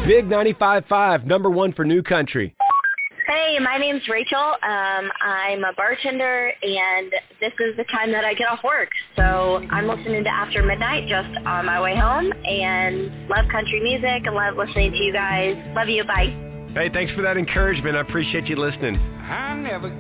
Big 95.5, number one for new country. Hey, my name's Rachel. I'm a bartender, and this is the time that I get off work. So I'm listening to After Midnight just on my way home, and love country music. I love listening to you guys. Love you. Bye. Hey, thanks for that encouragement. I appreciate you listening. I never